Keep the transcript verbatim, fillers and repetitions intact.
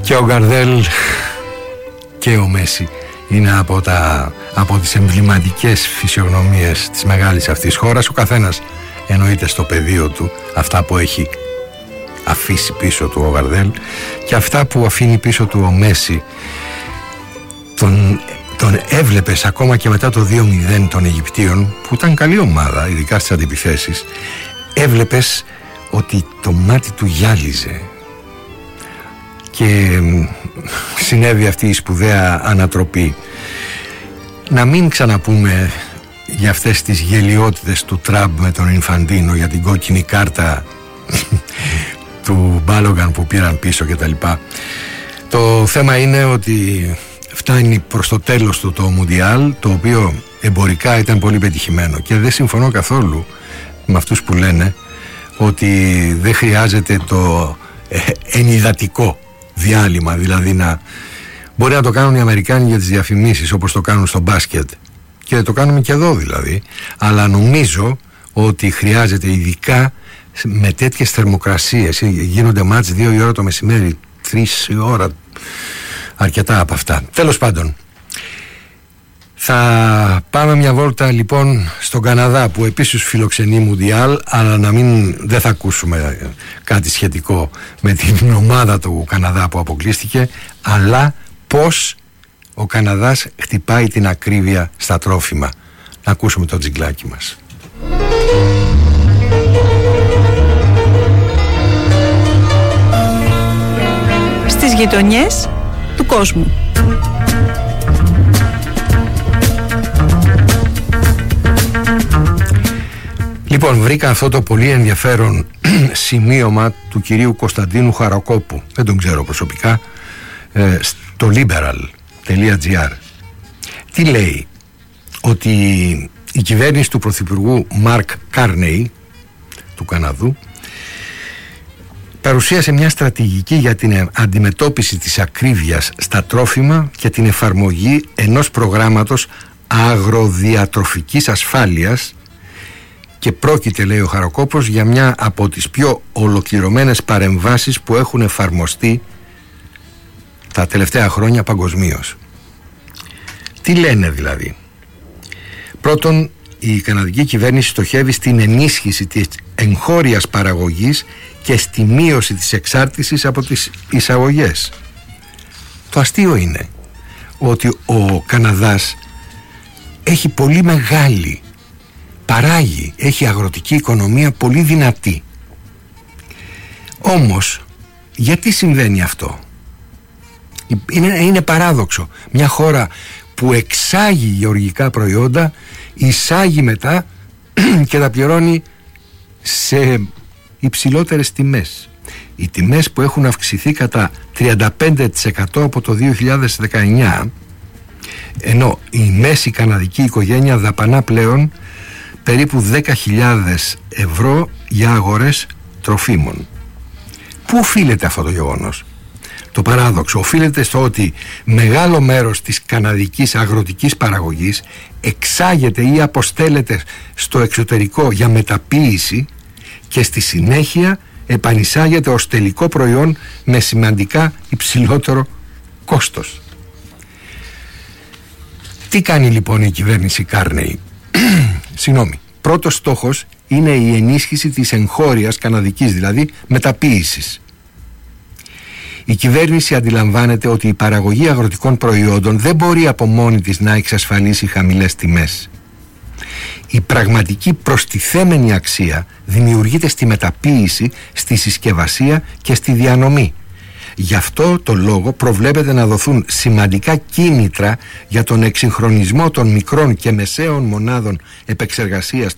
Και ο Γκαρδέλ και ο Μέση είναι από, τα, από τις εμβληματικές φυσιογνωμίες της μεγάλης αυτής χώρας. Ο καθένας εννοείται στο πεδίο του αυτά που έχει αφήσει πίσω του ο Γκαρδέλ και αυτά που αφήνει πίσω του ο Μέση. Τον, τον έβλεπες ακόμα και μετά το δύο μηδέν των Αιγυπτίων, που ήταν καλή ομάδα ειδικά στις αντιπιθέσεις. Έβλεπες ότι το μάτι του γυάλιζε και συνέβη αυτή η σπουδαία ανατροπή. Να μην ξαναπούμε για αυτές τις γελιότητες του Τραμπ με τον Ινφαντίνο, για την κόκκινη κάρτα του Μπάλογκαν που πήραν πίσω κτλ. Το θέμα είναι ότι φτάνει προς το τέλος του το Μουντιάλ, το οποίο εμπορικά ήταν πολύ πετυχημένο, και δεν συμφωνώ καθόλου με αυτούς που λένε ότι δεν χρειάζεται το ε, ενυδατικό διάλειμμα, δηλαδή να μπορεί να το κάνουν οι Αμερικάνοι για τις διαφημίσεις όπως το κάνουν στο μπάσκετ, και το κάνουμε και εδώ δηλαδή, αλλά νομίζω ότι χρειάζεται, ειδικά με τέτοιες θερμοκρασίες, γίνονται μάτς δύο η ώρα το μεσημέρι, τρεις η ώρα, αρκετά από αυτά. Τέλος πάντων, θα πάμε μια βόλτα λοιπόν στον Καναδά, που επίσης φιλοξενεί Μουντιάλ, αλλά να μην, δεν θα ακούσουμε κάτι σχετικό με την ομάδα του Καναδά που αποκλείστηκε, αλλά πώς ο Καναδάς χτυπάει την ακρίβεια στα τρόφιμα. Να ακούσουμε το τζιγκλάκι μας. Στις γειτονιές του κόσμου. Λοιπόν, βρήκα αυτό το πολύ ενδιαφέρον σημείωμα του κυρίου Κωνσταντίνου Χαρακόπου, δεν τον ξέρω προσωπικά, στο liberal τελεία gr. Τι λέει? Ότι η κυβέρνηση του πρωθυπουργού Μαρκ Κάρνεϊ του Καναδού παρουσίασε μια στρατηγική για την αντιμετώπιση της ακρίβειας στα τρόφιμα και την εφαρμογή ενός προγράμματος αγροδιατροφικής ασφάλειας, και πρόκειται, λέει ο Χαροκόπος, για μια από τις πιο ολοκληρωμένες παρεμβάσεις που έχουν εφαρμοστεί τα τελευταία χρόνια παγκοσμίως. Τι λένε δηλαδή? Πρώτον, η καναδική κυβέρνηση στοχεύει στην ενίσχυση της εγχώριας παραγωγής και στη μείωση της εξάρτησης από τις εισαγωγές. Το αστείο είναι ότι ο Καναδάς έχει πολύ μεγάλη, παράγει, έχει αγροτική οικονομία πολύ δυνατή. Όμως, γιατί συμβαίνει αυτό? Είναι, είναι παράδοξο. Μια χώρα που εξάγει γεωργικά προϊόντα, εισάγει μετά και τα πληρώνει σε υψηλότερες τιμές. Οι τιμές που έχουν αυξηθεί κατά τριάντα πέντε τοις εκατό από το δύο χιλιάδες δεκαεννιά, ενώ η μέση καναδική οικογένεια δαπανά πλέον περίπου δέκα χιλιάδες ευρώ για αγορές τροφίμων. Πού οφείλεται αυτό το γεγονός? Το παράδοξο οφείλεται στο ότι μεγάλο μέρος της καναδικής αγροτικής παραγωγής εξάγεται ή αποστέλλεται στο εξωτερικό για μεταποίηση και στη συνέχεια επανεισάγεται ως τελικό προϊόν με σημαντικά υψηλότερο κόστος. Τι κάνει λοιπόν η κυβέρνηση Κάρνεϊ? Συγγνώμη, πρώτος στόχος είναι η ενίσχυση της εγχώριας καναδικής, δηλαδή μεταποίησης. Η κυβέρνηση αντιλαμβάνεται ότι η παραγωγή αγροτικών προϊόντων δεν μπορεί από μόνη της να εξασφαλίσει χαμηλές τιμές. Η πραγματική προστιθέμενη αξία δημιουργείται στη μεταποίηση, στη συσκευασία και στη διανομή. Γι' αυτό το λόγο προβλέπεται να δοθούν σημαντικά κίνητρα για τον εξυγχρονισμό των μικρών και μεσαίων μονάδων επεξεργασίας